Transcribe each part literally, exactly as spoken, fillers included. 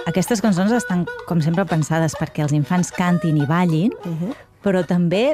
Aquestes cançons estan, com sempre, pensades perquè els infants cantin i ballin, uh-huh. però també,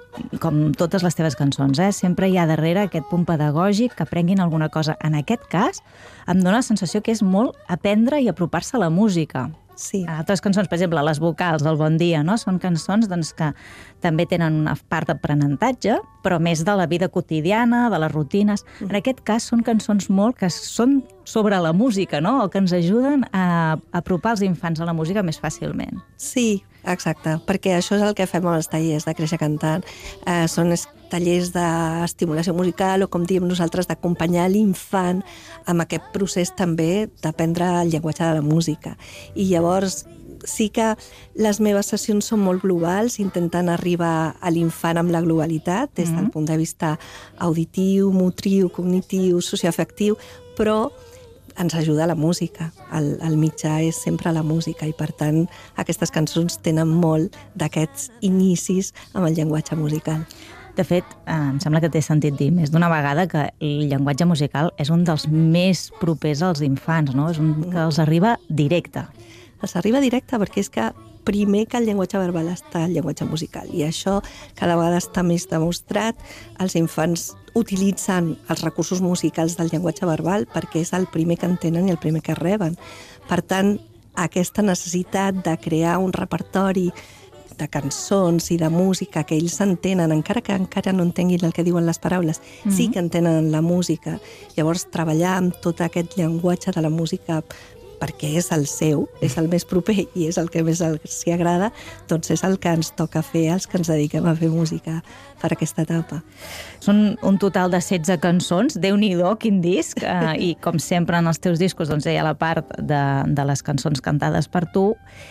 com totes les teves cançons, eh, sempre hi ha darrere aquest punt pedagògic que aprenguin alguna cosa. En aquest cas, em dóna la sensació que és molt aprendre i apropar-se a la música. Sí. Altres cançons, per exemple, les vocals del Bon Dia, no? Són cançons doncs, que també tenen una part d'aprenentatge, però més de la vida quotidiana, de les rutines. Mm. En aquest cas són cançons molt que són sobre la música, no? O que ens ajuden a apropar els infants a la música més fàcilment. Sí, exacte, perquè això és el que fem als tallers de Créixer Cantant. Eh, són tallers d'estimulació musical o, com diem nosaltres, d'acompanyar l'infant amb aquest procés també d'aprendre el llenguatge de la música. I llavors sí que les meves sessions són molt globals, intentant arribar a l'infant amb la globalitat, des del mm-hmm. punt de vista auditiu, motriu, cognitiu, socioafectiu, però ens ajuda la música. El, el mitjà és sempre la música i, per tant, aquestes cançons tenen molt d'aquests inicis amb el llenguatge musical. De fet, em sembla que t'he sentit dir més d'una vegada que el llenguatge musical és un dels més propers als infants, no? És un que els arriba directe. Els arriba directe perquè és que primer que el llenguatge verbal està el llenguatge musical, i això cada vegada està més demostrat. Els infants utilitzen els recursos musicals del llenguatge verbal perquè és el primer que entenen i el primer que reben. Per tant, aquesta necessitat de crear un repertori de cançons i de música que ells entenen, encara que encara no entenguin el que diuen les paraules, mm-hmm. sí que entenen la música. Llavors, treballar amb tot aquest llenguatge de la música perquè és el seu, és el més proper i és el que més s'hi agrada, doncs és el que ens toca fer els que ens dediquem a fer música per aquesta etapa. Són un total de setze cançons, Déu-n'hi-do, quin disc, eh, i com sempre en els teus discos doncs, hi ha la part de, de les cançons cantades per tu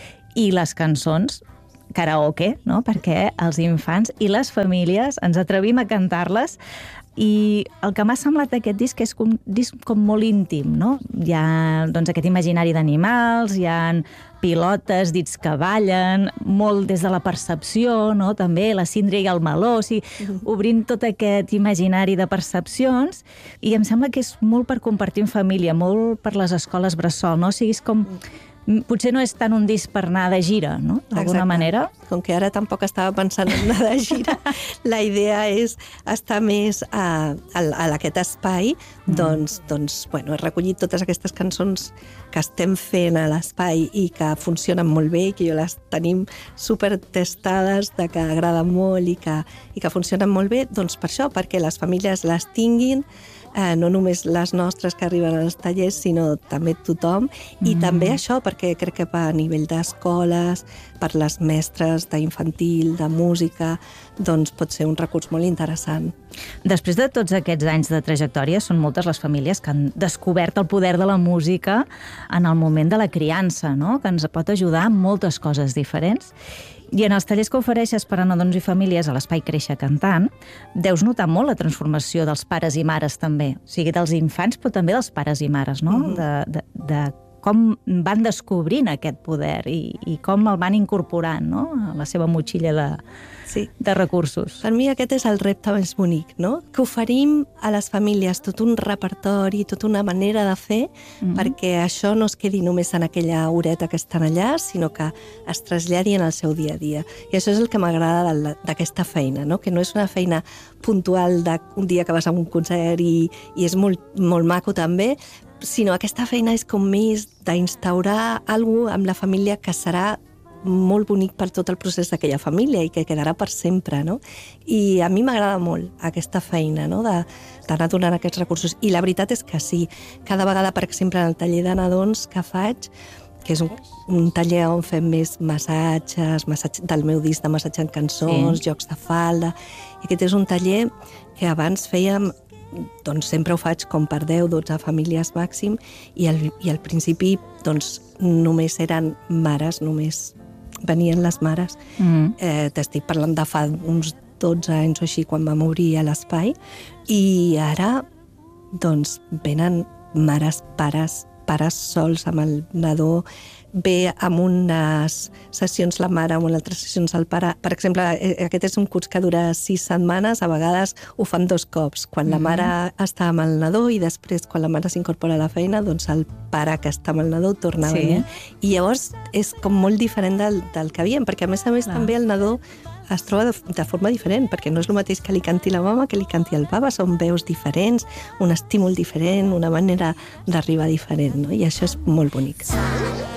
i les cançons karaoke, no? Perquè els infants i les famílies ens atrevim a cantar-les. I el que m'ha semblat d'aquest disc és un disc com molt íntim, no? Hi ha doncs, aquest imaginari d'animals, hi ha pilotes, dits que ballen, molt des de la percepció, no? També la síndria i el meló, o sigui, obrint tot aquest imaginari de percepcions, i em sembla que és molt per compartir en família, molt per les escoles bressol, no? O sigui, és com... Potser no és tant un disc per anar de gira, no? D'alguna manera. Com que ara tampoc estava pensant en anar de gira, la idea és estar més a, a, a aquest espai, mm. doncs, doncs, bueno, he recollit totes aquestes cançons que estem fent a l'espai i que funcionen molt bé, que jo les tenim super testades, de que agraden molt i que, i que funcionen molt bé, doncs per això, perquè les famílies les tinguin, Eh, no només les nostres que arriben als tallers, sinó també tothom, i mm. també això, perquè crec que a nivell d'escoles, per les mestres d'infantil, de música, doncs pot ser un recurs molt interessant. Després de tots aquests anys de trajectòria, són moltes les famílies que han descobert el poder de la música en el moment de la criança, no? Que ens pot ajudar en moltes coses diferents. I en els tallers que ofereixes per a nadons i famílies a l'Espai Créixer Cantant, deus notar molt la transformació dels pares i mares també. O sigui, dels infants, però també dels pares i mares, no? Mm-hmm. De, de, de com van descobrint aquest poder i, i com el van incorporant, no? A la seva motxilla de, sí. de recursos. Per mi aquest és el repte més bonic, no? Que oferim a les famílies tot un repertori, tota una manera de fer, mm-hmm. perquè això no es quedi només en aquella horeta que estan allà, sinó que es traslladi en el seu dia a dia. I això és el que m'agrada d'aquesta feina, no? Que no és una feina puntual d'un dia que vas a un concert i, i és molt, molt maco també, sinó aquesta feina és com més d'instaurar alguna cosa amb la família que serà molt bonic per tot el procés d'aquella família i que quedarà per sempre, no? I a mi m'agrada molt aquesta feina, no? De, d'anar donant aquests recursos. I la veritat és que sí, cada vegada, per exemple, en el taller de nadons que faig, que és un, un taller on fem més massatges, massatge del meu disc de massatge en cançons, sí. jocs de falda, i aquest és un taller que abans fèiem, doncs sempre ho faig com per deu o dotze famílies màxim, i al, i al principi doncs només eren mares, només venien les mares. Mm. Eh, t'estic parlant de fa uns dotze anys o així, quan vam obrir a l'espai, i ara doncs venen mares, pares, pares sols amb el nadó, ve amb unes sessions la mare, amb unes altres sessions el pare. Per exemple, aquest és un curs que dura sis setmanes, a vegades ho fan dos cops, quan la mare està amb el nadó i després, quan la mare s'incorpora a la feina, doncs el pare que està amb el nadó torna a venir. I llavors és com molt diferent del, del que havíem, perquè a més a més Clar. també el nadó es troba de, de forma diferent, perquè no és el mateix que li canti la mama que li canti el papa, són veus diferents, un estímul diferent, una manera d'arribar diferent, no? I això és molt bonic.